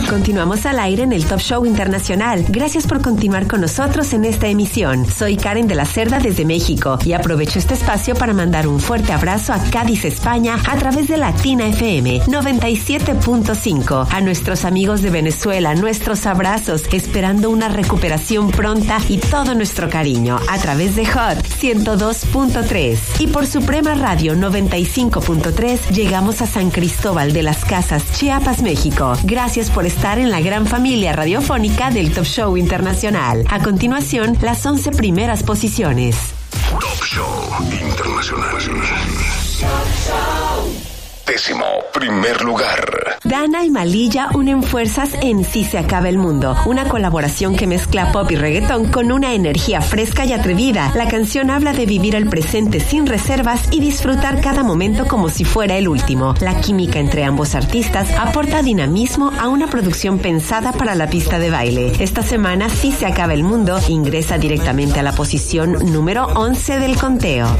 Continuamos al aire en el Top Show Internacional. Gracias por continuar con nosotros en esta emisión. Soy Karen de la Cerda desde México y aprovecho este espacio para mandar un fuerte abrazo a Cádiz, España, a través de Latina FM 97.5. A nuestros amigos de Venezuela, nuestros abrazos, esperando una recuperación pronta y todo nuestro cariño a través de Hot 102.3. Y por Suprema Radio 95.3 llegamos a San Cristóbal de las Casas, Chiapas, México. Gracias por estar en la gran familia radiofónica del Top Show Internacional. A continuación, las 11 primeras posiciones. Top Show Internacional. 11º lugar. Dana y Malilla unen fuerzas en Si se acaba el mundo, una colaboración que mezcla pop y reggaetón con una energía fresca y atrevida. La canción habla de vivir el presente sin reservas y disfrutar cada momento como si fuera el último. La química entre ambos artistas aporta dinamismo a una producción pensada para la pista de baile. Esta semana Si se acaba el mundo ingresa directamente a la posición número 11 del conteo.